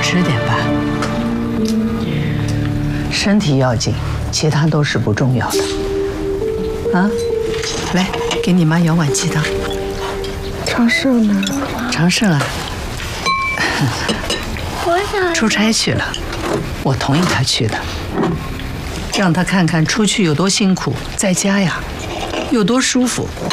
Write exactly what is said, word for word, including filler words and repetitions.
吃点吧。身体要紧，其他都是不重要的。啊，来，给你妈舀碗鸡汤。 常胜呢？ 常胜啊， 我想出差去了，我同意他去的，让他看看出去有多辛苦，在家呀有多舒服。